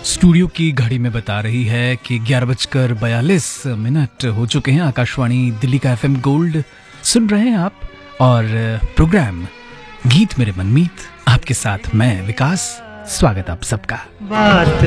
Studio की घड़ी में बता रही है कि 11:42 हो चुके हैं। आकाशवाणी दिल्ली का एफएम गोल्ड सुन रहे हैं आप और प्रोग्राम गीत मेरे मनमीत, आपके साथ मैं विकास। स्वागत आप सबका। बात